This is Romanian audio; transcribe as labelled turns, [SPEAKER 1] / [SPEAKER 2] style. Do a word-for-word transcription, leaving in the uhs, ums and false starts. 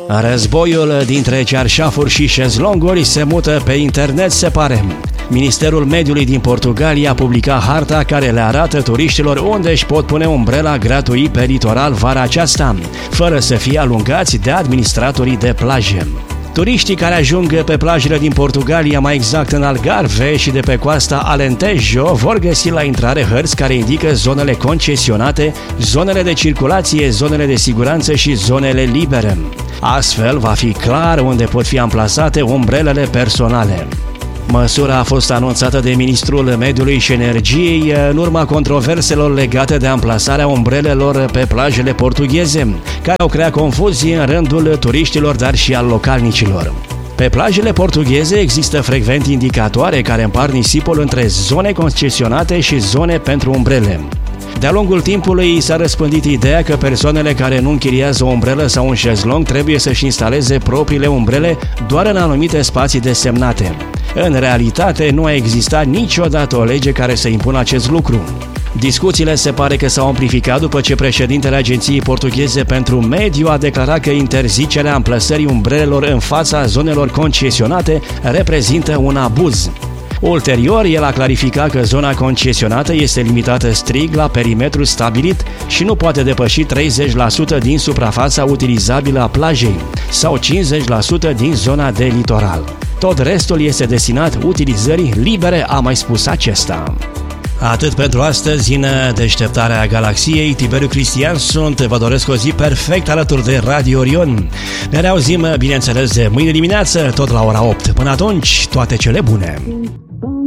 [SPEAKER 1] Războiul dintre cearșafuri și șezlonguri se mută pe internet, se pare. Ministerul Mediului din Portugalia a publicat harta care le arată turiștilor unde își pot pune umbrela gratuit pe litoral vara aceasta, fără să fie alungați de administratorii de plaje. Turiștii care ajung pe plajele din Portugalia, mai exact în Algarve și de pe coasta Alentejo, vor găsi la intrare hărți care indică zonele concesionate, zonele de circulație, zonele de siguranță și zonele libere. Astfel, va fi clar unde pot fi amplasate umbrelele personale. Măsura a fost anunțată de Ministrul Mediului și Energiei în urma controverselor legate de amplasarea umbrelelor pe plajele portugheze, care au creat confuzie în rândul turiștilor, dar și al localnicilor. Pe plajele portugheze există frecvent indicatoare care împart nisipul între zone concesionate și zone pentru umbrele. De-a lungul timpului s-a răspândit ideea că persoanele care nu închiriază o umbrelă sau un șezlong trebuie să-și instaleze propriile umbrele doar în anumite spații desemnate. În realitate, nu a existat niciodată o lege care să impună acest lucru. Discuțiile se pare că s-au amplificat după ce președintele Agenției Portugheze pentru Mediu a declarat că interzicerea amplasării umbrelelor în fața zonelor concesionate reprezintă un abuz. Ulterior, el a clarificat că zona concesionată este limitată strict la perimetrul stabilit și nu poate depăși treizeci la sută din suprafața utilizabilă a plajei sau cincizeci la sută din zona de litoral. Tot restul este destinat utilizării libere, a mai spus acesta. Atât pentru astăzi în Deșteptarea Galaxiei. Tiberiu Cristian sunt, vă doresc o zi perfect alături de Radio Orion. Ne reauzim, bineînțeles, de mâine dimineață, tot la ora opt. Până atunci, toate cele bune!